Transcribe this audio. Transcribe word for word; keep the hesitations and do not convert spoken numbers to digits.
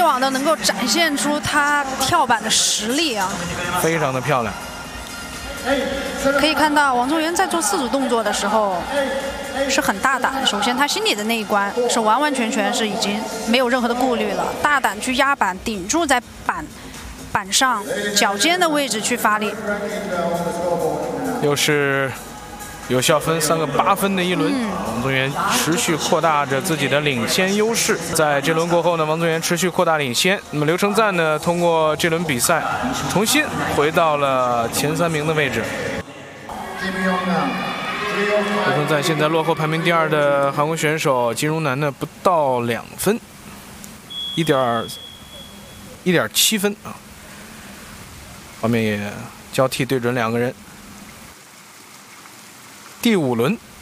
往的能够展现出他跳板的实力啊， 非常的漂亮。 可以看到王宗源在做四组动作的时候是很大胆。首先，他心里的那一关是完完全全是已经没有任何的顾虑了，大胆去压板，顶住在板板上脚尖的位置去发力。 又是有效分三个八分的一轮，嗯、王宗源持续扩大着自己的领先优势。在这轮过后呢，王宗源持续扩大领先。那么刘成赞呢，通过这轮比赛重新回到了前三名的位置。刘成赞现在落后排名第二的韩国选手金荣南呢不到两分，一点一点七分啊。画面也交替对准两个人。第五轮。